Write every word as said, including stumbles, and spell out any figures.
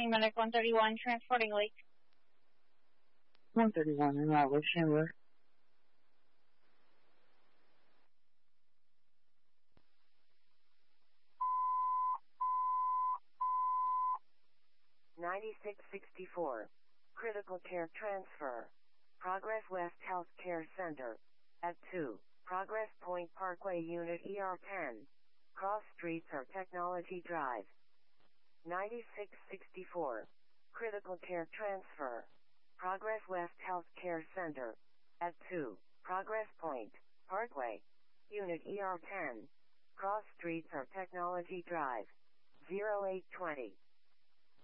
morning, Medic one thirty-one, transporting Lake. one thirty-one in Outlook Chamber. ninety-six sixty-four. Critical care transfer. Progress West Health Care Center. At two. Progress Point Parkway Unit E R ten. Cross Streets or Technology Drive. ninety-six sixty-four. Critical care transfer. Progress West Health Care Center. At two. Progress Point Parkway Unit E R ten. Cross Streets or Technology Drive. zero eight twenty.